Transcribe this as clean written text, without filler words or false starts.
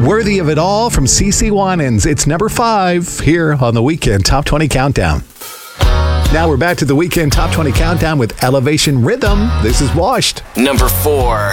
Worthy of It All from CeCe Winans. It's number 5 here on the Weekend Top 20 Countdown. Now we're back to the Weekend Top 20 Countdown with Elevation Rhythm. This is Washed. Number 4.